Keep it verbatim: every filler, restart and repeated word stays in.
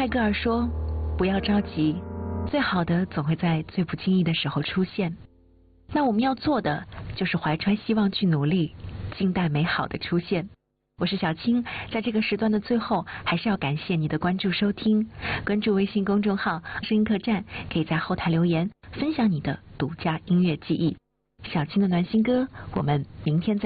泰戈尔说：“不要着急，最好的总会在最不经意的时候出现。”那我们要做的就是怀揣希望去努力，静待美好的出现。我是小青，在这个时段的最后，还是要感谢你的关注收听。关注微信公众号“声音客栈”，可以在后台留言，分享你的独家音乐记忆。小青的暖心歌，我们明天再。